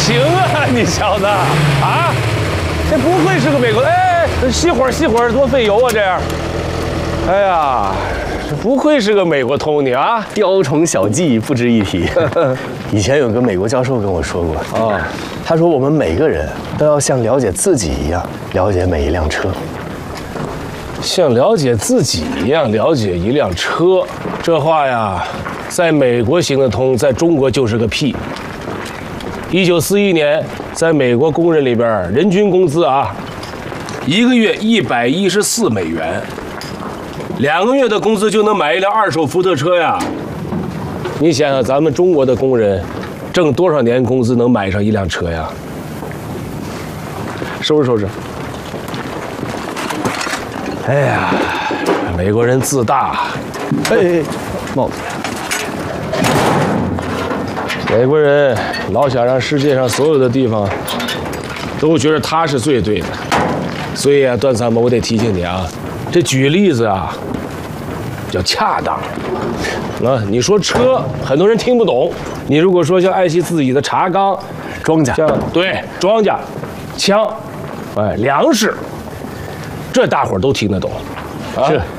行啊，你小子啊，这不会是个美国？哎，熄火，多费油啊这样。哎呀，这不愧是个美国Tony啊， 雕虫小技不值一提。以前有个美国教授跟我说过啊，他说我们每个人都要像了解自己一样了解每一辆车。 像了解自己一样了解一辆车，这话呀，在美国行得通，在中国就是个屁。1941年，在美国工人里边，人均工资啊，一个月114美元，2个月的工资就能买一辆2手福特车呀。你想想，咱们中国的工人挣多少年工资能买上一辆车呀？收拾。哎呀，美国人自大。 哎，帽子。 美国人老想让世界上所有的地方都觉得他是最对的，所以啊，段参谋，我得提醒你啊，这举例子啊，要恰当。你说车，很多人听不懂。你如果说像爱惜自己的茶缸、 庄稼， 对，庄稼、枪，粮食。这大伙儿都听得懂，啊、 是。